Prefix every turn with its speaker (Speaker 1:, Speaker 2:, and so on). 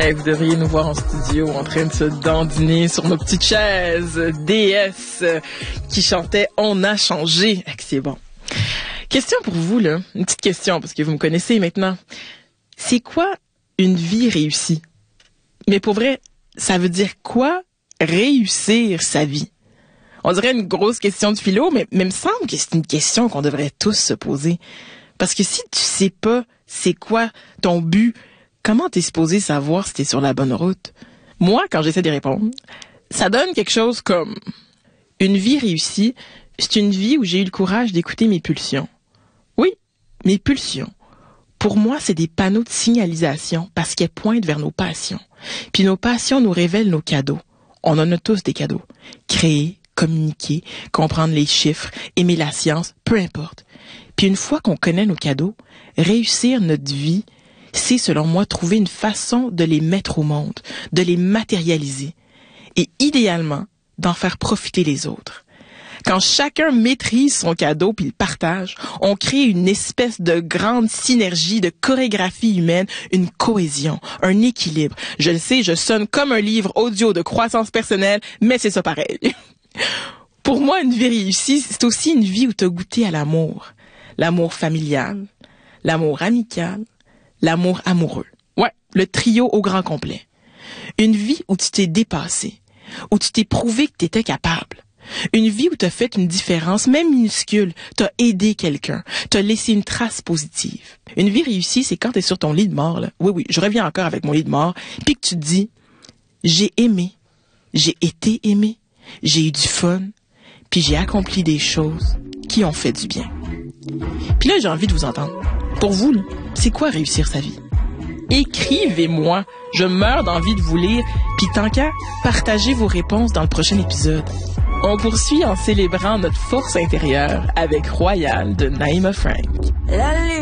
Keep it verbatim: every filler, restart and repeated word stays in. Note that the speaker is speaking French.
Speaker 1: Hey, vous devriez nous voir en studio en train de se dandiner sur nos petites chaises. D S qui chantait « On a changé ». C'est bon. Question pour vous, là. Une petite question, parce que vous me connaissez maintenant. C'est quoi une vie réussie? Mais pour vrai, ça veut dire quoi réussir sa vie? On dirait une grosse question de philo, mais, mais il me semble que c'est une question qu'on devrait tous se poser. Parce que si tu sais pas c'est quoi ton but, comment t'es supposé savoir si t'es sur la bonne route? Moi, quand j'essaie d'y répondre, ça donne quelque chose comme une vie réussie, c'est une vie où j'ai eu le courage d'écouter mes pulsions. Oui, mes pulsions. Pour moi, c'est des panneaux de signalisation parce qu'elles pointent vers nos passions. Puis nos passions nous révèlent nos cadeaux. On en a tous des cadeaux. Créer, communiquer, comprendre les chiffres, aimer la science, peu importe. Puis une fois qu'on connaît nos cadeaux, réussir notre vie, c'est selon moi trouver une façon de les mettre au monde, de les matérialiser et idéalement d'en faire profiter les autres. Quand chacun maîtrise son cadeau puis le partage, on crée une espèce de grande synergie, de chorégraphie humaine, une cohésion, un équilibre. Je le sais, je sonne comme un livre audio de croissance personnelle, mais c'est ça pareil. Pour moi, une vie réussie, c'est aussi une vie où tu as goûté à l'amour. L'amour familial, l'amour amical, l'amour amoureux. Ouais, le trio au grand complet. Une vie où tu t'es dépassé, où tu t'es prouvé que tu étais capable. Une vie où tu as fait une différence, même minuscule, tu as aidé quelqu'un, tu as laissé une trace positive. Une vie réussie, c'est quand tu es sur ton lit de mort, là. Oui, oui, je reviens encore avec mon lit de mort, puis que tu te dis, j'ai aimé, j'ai été aimé, j'ai eu du fun, puis j'ai accompli des choses qui ont fait du bien. Puis là, j'ai envie de vous entendre. Pour vous, là, c'est quoi réussir sa vie? Écrivez-moi. Je meurs d'envie de vous lire. Puis tant qu'à, partagez vos réponses dans le prochain épisode. On poursuit en célébrant notre force intérieure avec Royal de Naïma Frank.